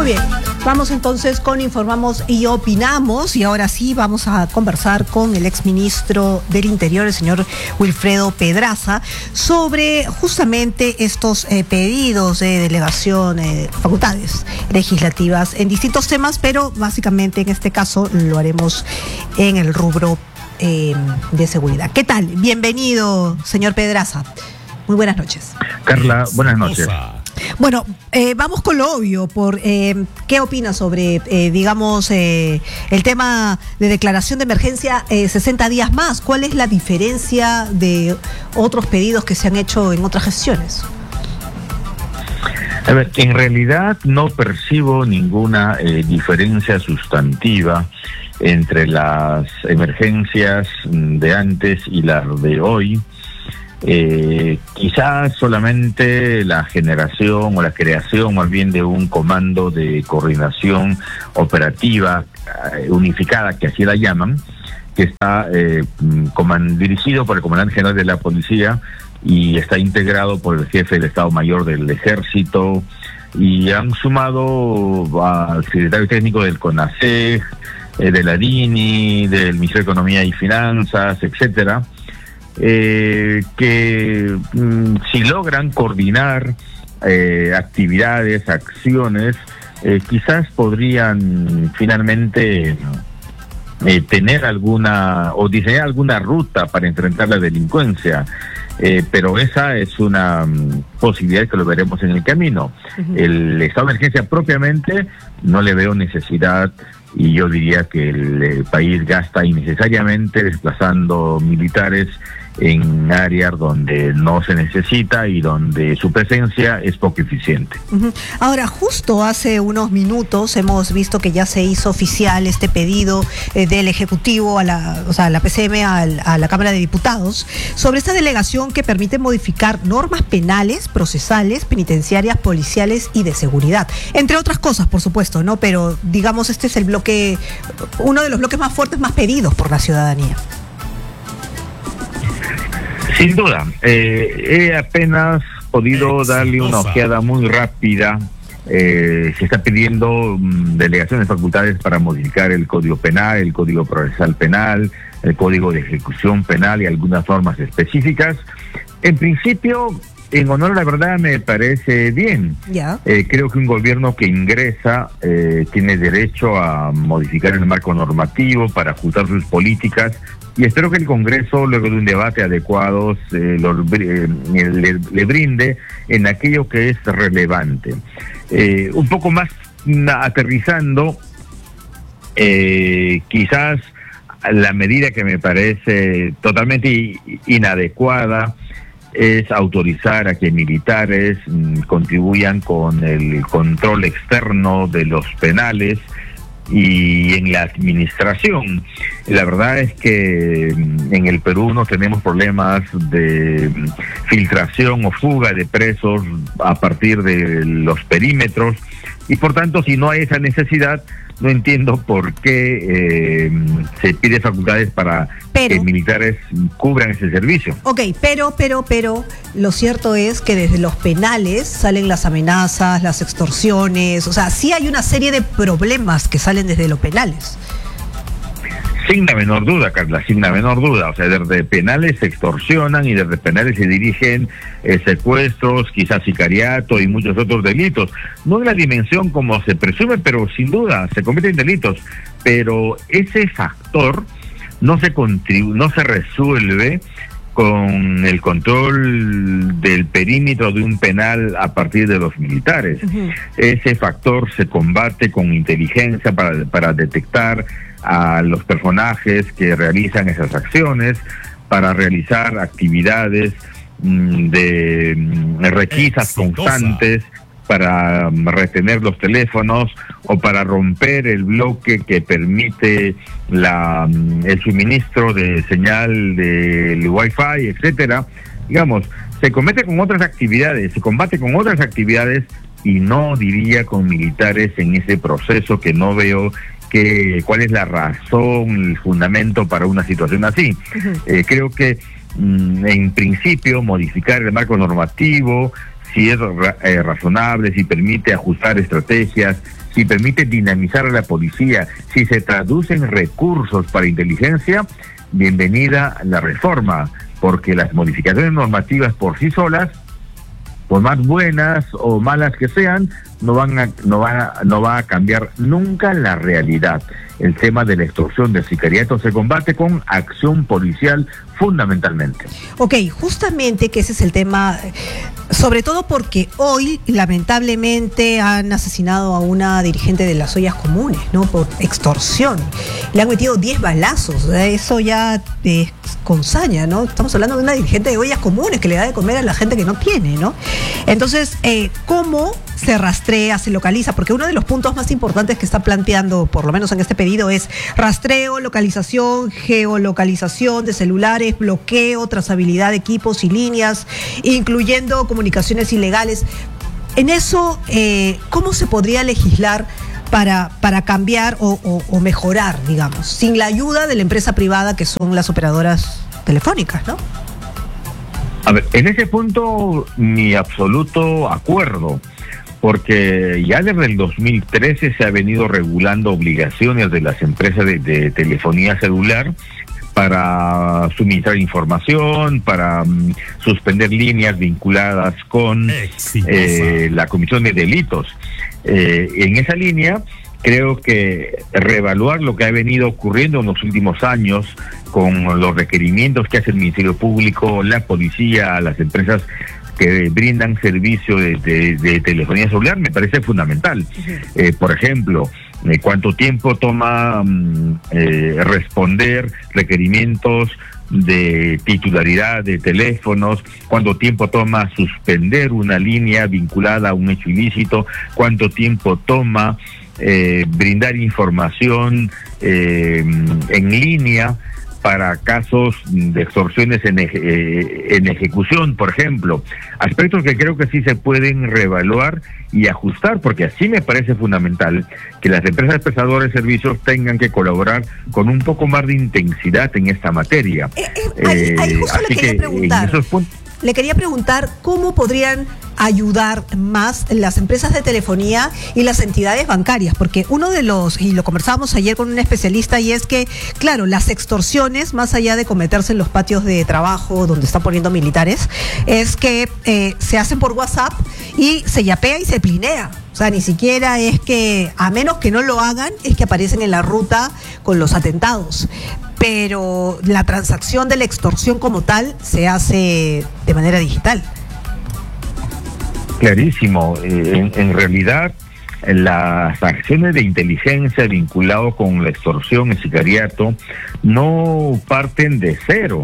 bien, vamos entonces con Informamos y Opinamos, y ahora sí vamos a conversar con el exministro del Interior, el señor Wilfredo Pedraza, sobre justamente estos pedidos de delegación, facultades legislativas en distintos temas, pero básicamente en este caso lo haremos en el rubro de seguridad. ¿Qué tal? Bienvenido, señor Pedraza. Muy buenas noches. Carla, buenas noches. Bueno, vamos con lo obvio. ¿Qué opinas sobre, el tema de declaración de emergencia 60 días más? ¿Cuál es la diferencia de otros pedidos que se han hecho en otras gestiones? A ver, en realidad no percibo ninguna diferencia sustantiva entre las emergencias de antes y las de hoy. Quizás solamente la generación o la creación más bien de un comando de coordinación operativa unificada, que así la llaman, que está dirigido por el comandante general de la policía y está integrado por el jefe del Estado Mayor del Ejército, y han sumado al secretario técnico del CONASEG, de la DINI, del Ministerio de Economía y Finanzas, etcétera. Que si logran coordinar actividades, acciones, quizás podrían finalmente tener alguna o diseñar alguna ruta para enfrentar la delincuencia, pero esa es una posibilidad que lo veremos en el camino. El estado de emergencia propiamente no le veo necesidad, y yo diría que el país gasta innecesariamente desplazando militares en áreas donde no se necesita y donde su presencia es poco eficiente. Ahora, justo hace unos minutos hemos visto que ya se hizo oficial este pedido del Ejecutivo a la PCM, a la Cámara de Diputados, sobre esta delegación que permite modificar normas penales, procesales, penitenciarias, policiales y de seguridad. Entre otras cosas, por supuesto, ¿no? Pero digamos, este es el bloque, uno de los bloques más fuertes, más pedidos por la ciudadanía. Sin duda, he apenas podido darle una ojeada muy rápida. Se está pidiendo delegaciones de facultades para modificar el Código Penal, el Código Procesal Penal, el Código de Ejecución Penal y algunas normas específicas. En principio, en honor a la verdad, me parece bien. Creo que un gobierno que ingresa tiene derecho a modificar el marco normativo para ajustar sus políticas, y espero que el Congreso, luego de un debate adecuado, le brinde en aquello que es relevante. Un poco más aterrizando, quizás la medida que me parece totalmente inadecuada es autorizar a que militares contribuyan con el control externo de los penales y en la administración. La verdad es que en el Perú no tenemos problemas de filtración o fuga de presos a partir de los perímetros, y por tanto, si no hay esa necesidad, no entiendo por qué se pide facultades para que militares cubran ese servicio. Ok, pero, lo cierto es que desde los penales salen las amenazas, las extorsiones, o sea, sí hay una serie de problemas que salen desde los penales. Sin la menor duda, Carla, sin la menor duda. O sea, desde penales se extorsionan y desde penales se dirigen secuestros, quizás sicariato y muchos otros delitos. No en la dimensión como se presume, pero sin duda se cometen delitos. Pero ese factor no se resuelve con el control del perímetro de un penal a partir de los militares. Ese factor se combate con inteligencia para detectar a los personajes que realizan esas acciones, para realizar actividades de requisas constantes, para retener los teléfonos o para romper el bloque que permite el suministro de señal del Wi-Fi, etcétera. Digamos, se combate con otras actividades y no diría con militares en ese proceso, que no veo cuál es la razón, el fundamento para una situación así. Creo que en principio modificar el marco normativo si es razonable, si permite ajustar estrategias, si permite dinamizar a la policía, si se traducen recursos para inteligencia, bienvenida la reforma, porque las modificaciones normativas por sí solas, por más buenas o malas que sean, no va a cambiar nunca la realidad. El tema de la extorsión, del sicariato, se combate con acción policial fundamentalmente. Ok, justamente que ese es el tema, sobre todo porque hoy lamentablemente han asesinado a una dirigente de las ollas comunes, ¿no? Por extorsión. Le han metido 10 balazos, eso ya es con saña, ¿no? Estamos hablando de una dirigente de ollas comunes que le da de comer a la gente que no tiene, ¿no? Entonces, ¿cómo se rastrea, se localiza? Porque uno de los puntos más importantes que está planteando, por lo menos en este pedido, es rastreo, localización, geolocalización de celulares, bloqueo, trazabilidad de equipos y líneas, incluyendo comunicaciones ilegales. En eso, ¿cómo se podría legislar para cambiar o mejorar, digamos, sin la ayuda de la empresa privada que son las operadoras telefónicas, ¿no? A ver, en ese punto, mi absoluto acuerdo, porque ya desde el 2013 se ha venido regulando obligaciones de las empresas de telefonía celular para suministrar información, para suspender líneas vinculadas con la comisión de delitos. En esa línea, creo que reevaluar lo que ha venido ocurriendo en los últimos años con los requerimientos que hace el Ministerio Público, la policía, las empresas que brindan servicio de telefonía celular, me parece fundamental. Por ejemplo, cuánto tiempo toma responder requerimientos de titularidad de teléfonos, cuánto tiempo toma suspender una línea vinculada a un hecho ilícito, cuánto tiempo toma brindar información en línea para casos de extorsiones en ejecución, por ejemplo. Aspectos que creo que sí se pueden reevaluar y ajustar, porque así me parece fundamental que las empresas prestadoras de servicios tengan que colaborar con un poco más de intensidad en esta materia. Ahí justo le quería preguntar. Le quería preguntar cómo podrían ayudar más las empresas de telefonía y las entidades bancarias, porque uno de los, y lo conversábamos ayer con un especialista, y es que, claro, las extorsiones, más allá de cometerse en los patios de trabajo donde están poniendo militares, es que se hacen por WhatsApp y se yapea y se plinea. O sea, ni siquiera es que, a menos que no lo hagan, es que aparecen en la ruta con los atentados. Pero la transacción de la extorsión como tal se hace de manera digital. Clarísimo. En realidad, las acciones de inteligencia vinculadas con la extorsión, el sicariato, no parten de cero.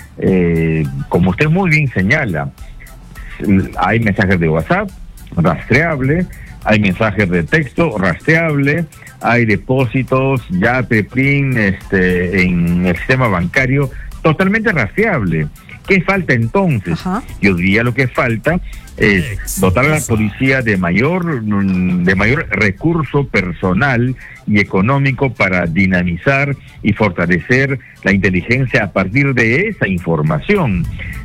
Como usted muy bien señala, hay mensajes de WhatsApp rastreable, hay mensajes de texto rastreable, hay depósitos ya PRIN en el sistema bancario totalmente rastreable. ¿Qué falta entonces? Yo diría lo que falta es dotar a la policía de mayor recurso personal y económico para dinamizar y fortalecer la inteligencia a partir de esa información.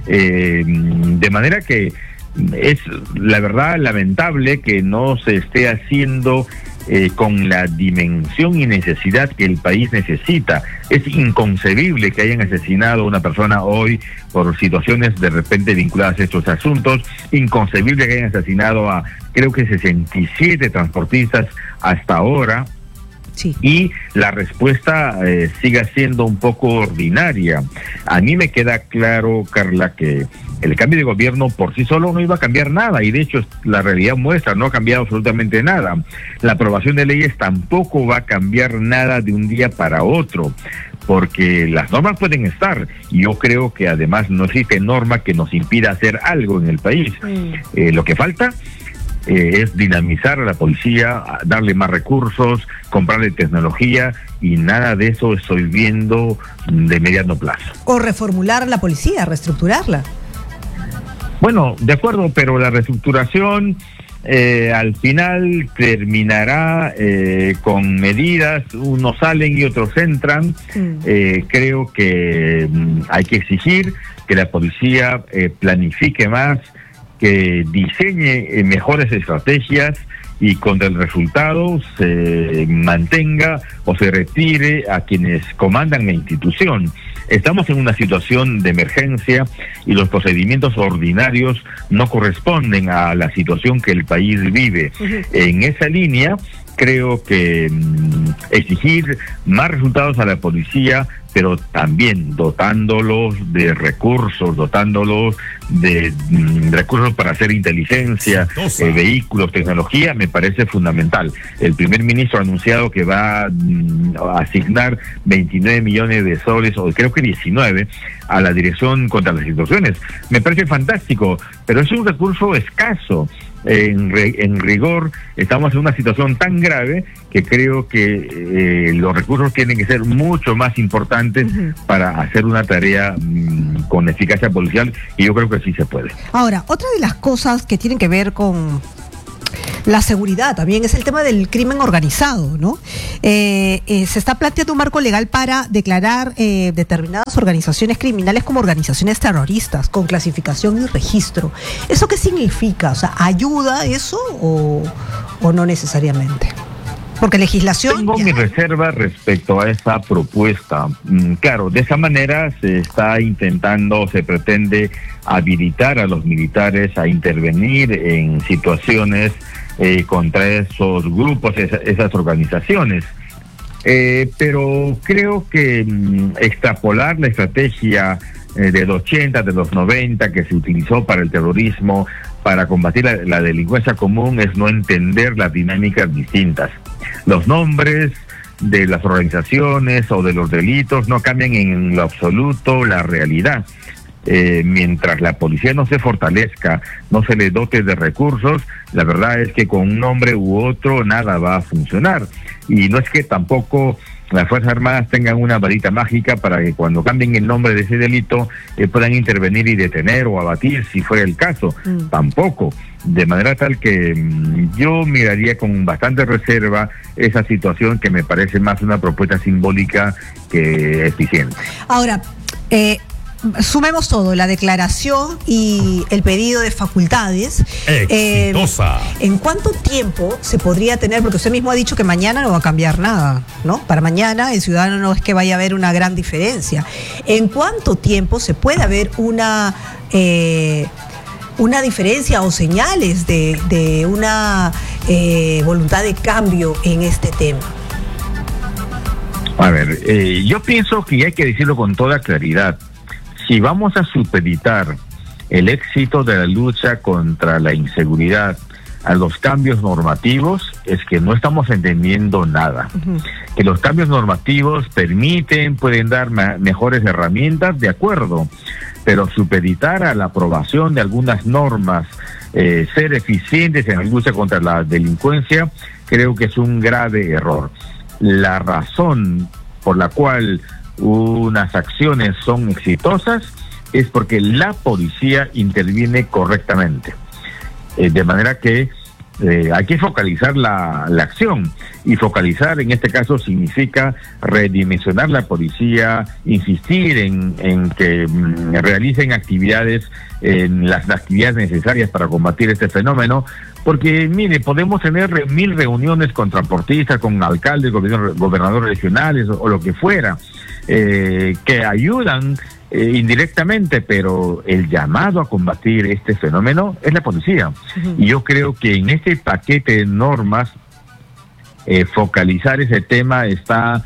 De manera que es, la verdad, lamentable que no se esté haciendo con la dimensión y necesidad que el país necesita. Es inconcebible que hayan asesinado a una persona hoy por situaciones de repente vinculadas a estos asuntos. Inconcebible que hayan asesinado a, creo que 67 transportistas hasta ahora. Sí. Y la respuesta siga siendo un poco ordinaria. A mí me queda claro, Carla, que el cambio de gobierno por sí solo no iba a cambiar nada, y de hecho la realidad muestra, no ha cambiado absolutamente nada. La aprobación de leyes tampoco va a cambiar nada de un día para otro, porque las normas pueden estar, y yo creo que además no existe norma que nos impida hacer algo en el país. Lo que falta es dinamizar a la policía, darle más recursos, comprarle tecnología, y nada de eso estoy viendo de mediano plazo. O reformular la policía, reestructurarla. Bueno, de acuerdo, pero la reestructuración al final terminará con medidas, unos salen y otros entran. Creo que hay que exigir que la policía planifique más, que diseñe mejores estrategias y contra el resultado se mantenga o se retire a quienes comandan la institución. Estamos en una situación de emergencia y los procedimientos ordinarios no corresponden a la situación que el país vive. En esa línea, creo que exigir más resultados a la policía, pero también dotándolos de recursos, dotándolos de recursos para hacer inteligencia, vehículos, tecnología, me parece fundamental. El primer ministro ha anunciado que va a asignar 29 millones de soles, o creo que 19, a la Dirección contra las Instituciones. Me parece fantástico, pero es un recurso escaso. En rigor, estamos en una situación tan grave que creo que los recursos tienen que ser mucho más importantes para hacer una tarea con eficacia policial, y yo creo que sí se puede. Ahora, otra de las cosas que tienen que ver con la seguridad también es el tema del crimen organizado, ¿no? Se está planteando un marco legal para declarar determinadas organizaciones criminales como organizaciones terroristas, con clasificación y registro. ¿Eso qué significa? O sea, ¿ayuda eso o no necesariamente? Porque legislación... Tengo mi reserva respecto a esa propuesta. Claro, de esa manera se está intentando, se pretende habilitar a los militares a intervenir en situaciones contra esos grupos, esas organizaciones. Pero creo que extrapolar la estrategia de los 80, de los 90, que se utilizó para el terrorismo, para combatir la delincuencia común, es no entender las dinámicas distintas. Los nombres de las organizaciones o de los delitos no cambian en lo absoluto la realidad. Mientras la policía no se fortalezca, no se le dote de recursos, la verdad es que con un nombre u otro nada va a funcionar. Y no es que tampoco las Fuerzas Armadas tengan una varita mágica para que cuando cambien el nombre de ese delito puedan intervenir y detener o abatir si fuera el caso. Tampoco. De manera tal que yo miraría con bastante reserva esa situación, que me parece más una propuesta simbólica que eficiente. Ahora, sumemos todo, la declaración y el pedido de facultades. Exitosa. ¿En cuánto tiempo se podría tener? Porque usted mismo ha dicho que mañana no va a cambiar nada, ¿no? Para mañana el ciudadano no es que vaya a haber una gran diferencia. ¿En cuánto tiempo se puede haber una diferencia o señales de una voluntad de cambio en este tema? A ver, yo pienso que hay que decirlo con toda claridad. Si vamos a supeditar el éxito de la lucha contra la inseguridad a los cambios normativos, es que no estamos entendiendo nada. Que los cambios normativos pueden dar mejores herramientas, de acuerdo, pero supeditar a la aprobación de algunas normas, ser eficientes en la lucha contra la delincuencia, creo que es un grave error. La razón por la cual unas acciones son exitosas es porque la policía interviene correctamente, de manera que hay que focalizar la acción, y focalizar en este caso significa redimensionar la policía, insistir en que realicen actividades, en las actividades necesarias para combatir este fenómeno, porque mire, podemos tener 1000 reuniones con transportistas, con alcaldes, gobernadores regionales o lo que fuera, que ayudan indirectamente, pero el llamado a combatir este fenómeno es la policía. Y yo creo que en este paquete de normas focalizar ese tema está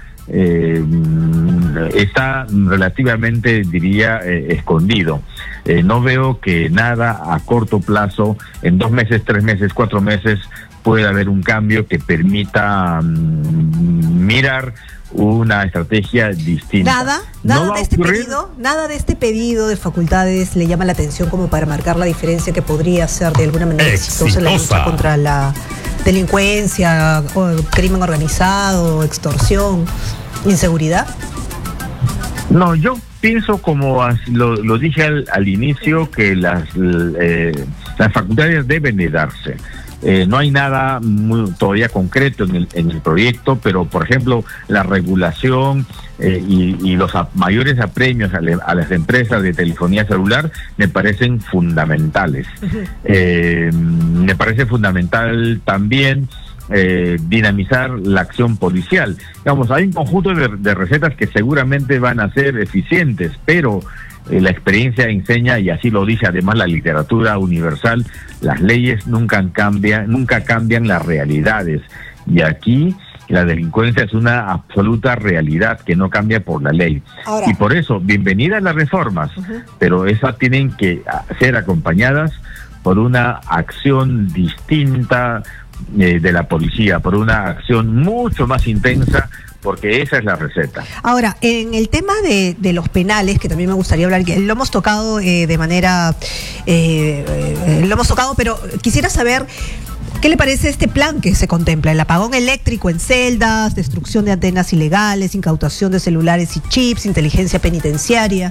relativamente, diría, escondido. No veo que nada a corto plazo, en 2 meses, 3 meses, 4 meses, pueda haber un cambio que permita mirar una estrategia distinta. Nada de este pedido de facultades le llama la atención como para marcar la diferencia que podría ser de alguna manera exitosa en la lucha contra la delincuencia, crimen organizado, extorsión, inseguridad. No, yo pienso, como lo dije al inicio, que las facultades deben de darse. No hay nada todavía concreto en el proyecto, pero por ejemplo la regulación y los mayores apremios a las empresas de telefonía celular me parecen fundamentales. Me parece fundamental también dinamizar la acción policial. Digamos, hay un conjunto de recetas que seguramente van a ser eficientes, pero la experiencia enseña, y así lo dice además la literatura universal, las leyes nunca cambian las realidades. Y aquí la delincuencia es una absoluta realidad que no cambia por la ley. Ahora, y por eso, bienvenidas las reformas, pero esas tienen que ser acompañadas por una acción distinta de la policía, por una acción mucho más intensa, porque esa es la receta. Ahora, en el tema de los penales, que también me gustaría hablar, que lo hemos tocado de manera, lo hemos tocado, pero quisiera saber ¿qué le parece este plan que se contempla? El apagón eléctrico en celdas, destrucción de antenas ilegales, incautación de celulares y chips, inteligencia penitenciaria.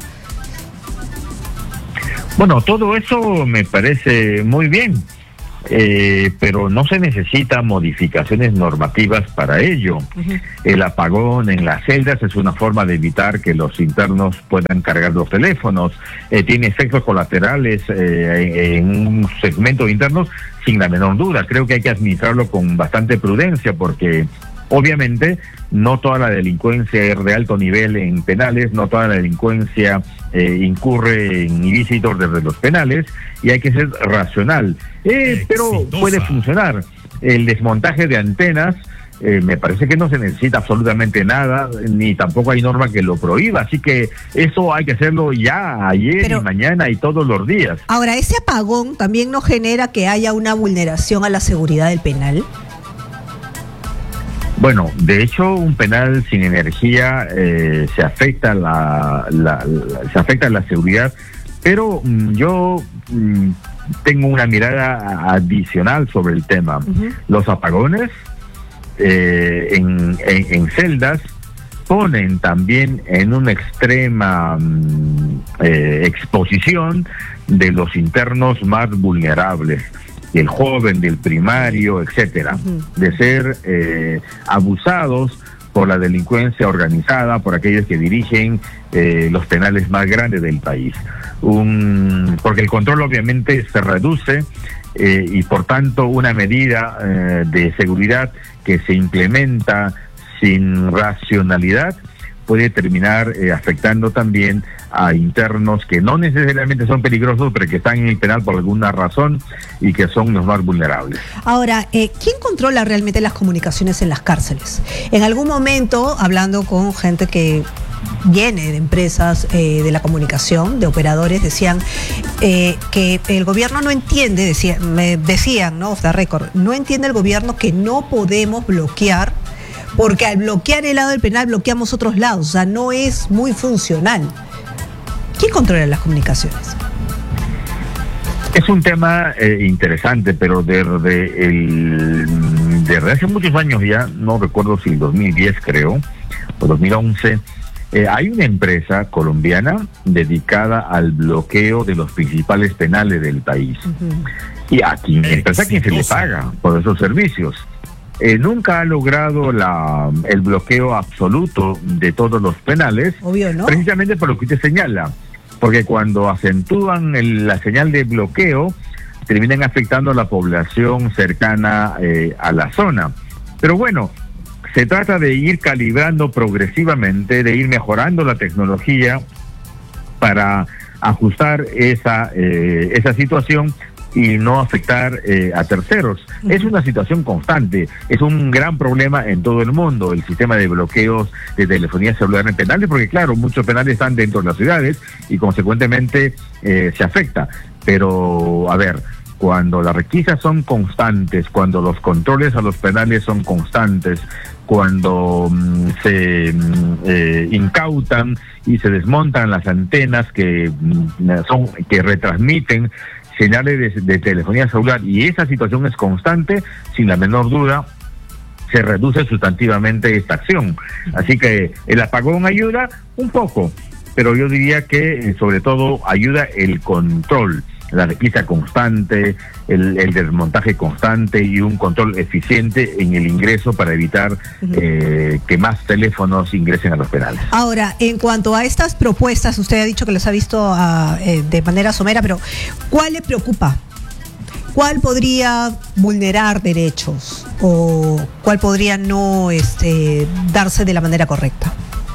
Bueno, todo eso me parece muy bien. Pero no se necesitan modificaciones normativas para ello. El apagón en las celdas es una forma de evitar que los internos puedan cargar los teléfonos. Tiene efectos colaterales en un segmento de internos, sin la menor duda. Creo que hay que administrarlo con bastante prudencia, porque obviamente no toda la delincuencia es de alto nivel en penales, no toda la delincuencia incurre en ilícitos desde los penales, y hay que ser racional. Pero puede funcionar. El desmontaje de antenas, me parece que no se necesita absolutamente nada, ni tampoco hay norma que lo prohíba, así que eso hay que hacerlo ya, ayer y mañana y todos los días. Ahora, ¿ese apagón también no genera que haya una vulneración a la seguridad del penal? Bueno, de hecho, un penal sin energía se afecta se afecta la seguridad, pero yo tengo una mirada adicional sobre el tema. Los apagones en celdas ponen también en una extrema exposición de los internos más vulnerables, del joven, del primario, etcétera, de ser abusados por la delincuencia organizada, por aquellos que dirigen los penales más grandes del país. Porque el control obviamente se reduce y por tanto una medida de seguridad que se implementa sin racionalidad puede terminar afectando también a internos que no necesariamente son peligrosos, pero que están en el penal por alguna razón y que son los más vulnerables. Ahora, ¿quién controla realmente las comunicaciones en las cárceles? En algún momento, hablando con gente que viene de empresas de la comunicación, de operadores, decían que el gobierno no entiende, me decían, ¿no? Off the record, no entiende el gobierno que no podemos bloquear, porque al bloquear el lado del penal bloqueamos otros lados, o sea, no es muy funcional. ¿Quién controla las comunicaciones? Es un tema interesante, pero desde hace muchos años ya, no recuerdo si el 2010 creo, o 2011, hay una empresa colombiana dedicada al bloqueo de los principales penales del país. Y a quien se le paga por esos servicios. Nunca ha logrado el bloqueo absoluto de todos los penales. Obvio, ¿no? Precisamente por lo que usted señala, porque cuando acentúan la señal de bloqueo, terminan afectando a la población cercana a la zona. Pero bueno, se trata de ir calibrando progresivamente, de ir mejorando la tecnología para ajustar esa situación y no afectar a terceros. Es una situación constante, es un gran problema en todo el mundo, el sistema de bloqueos de telefonía celular en penales, porque claro, muchos penales están dentro de las ciudades y consecuentemente se afecta. Pero, a ver, cuando las requisas son constantes, cuando los controles a los penales son constantes, cuando se incautan y se desmontan las antenas que retransmiten señales de telefonía celular, y esa situación es constante, sin la menor duda se reduce sustantivamente esta acción. Así que el apagón ayuda un poco, pero yo diría que sobre todo ayuda el control. la requisa constante, el desmontaje constante y un control eficiente en el ingreso para evitar que más teléfonos ingresen a los penales. Ahora, en cuanto a estas propuestas, usted ha dicho que las ha visto de manera somera, pero ¿cuál le preocupa? ¿Cuál podría vulnerar derechos o cuál podría no darse de la manera correcta?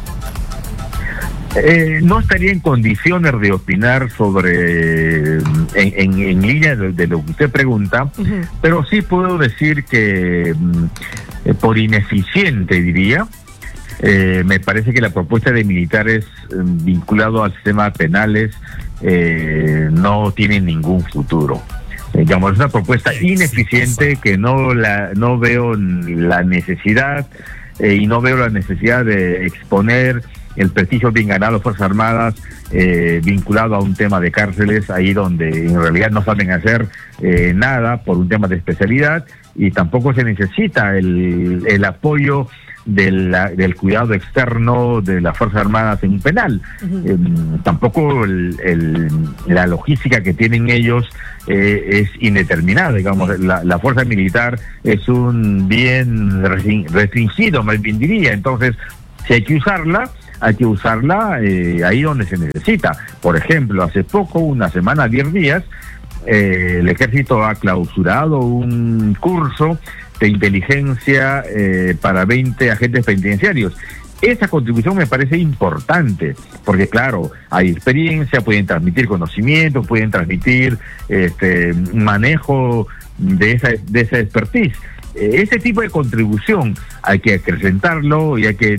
No estaría en condiciones de opinar sobre en línea de lo que usted pregunta, pero sí puedo decir que por ineficiente, diría, me parece que la propuesta de militares vinculado al sistema de penales no tiene ningún futuro. Digamos, es una propuesta ineficiente que no veo la necesidad y no veo la necesidad de exponer el prestigio bien ganado de Fuerzas Armadas vinculado a un tema de cárceles, ahí donde en realidad no saben hacer nada por un tema de especialidad, y tampoco se necesita el apoyo del cuidado externo de las Fuerzas Armadas en un penal. Tampoco la logística que tienen ellos es indeterminada, digamos. La fuerza militar es un bien restringido, más bien diría. Entonces, si hay que usarla ahí donde se necesita. Por ejemplo, hace poco, una semana, 10 días, el Ejército ha clausurado un curso de inteligencia para 20 agentes penitenciarios. Esa contribución me parece importante, porque claro, hay experiencia, pueden transmitir conocimiento, pueden transmitir manejo de esa expertise. Ese tipo de contribución hay que acrecentarlo y hay que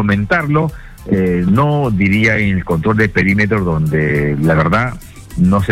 fomentarlo, no diría en el control de perímetros donde la verdad no se